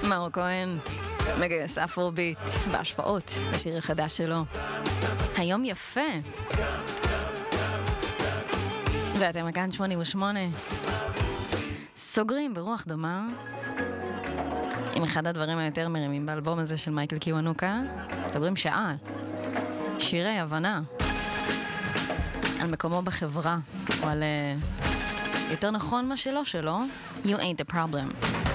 מאור כהן מגייס אפרוביט בהשפעות לשיר החדש שלו היום יפה. ואתם כאן 88 סוגרים ברוח דומה עם אחד הדברים היותר מרימים באלבום הזה של מייקל קיוונוקה. סוגרים שעה שירי הבנה על מקומו בחברה או על יותר נכון מה שלא You ain't the problem.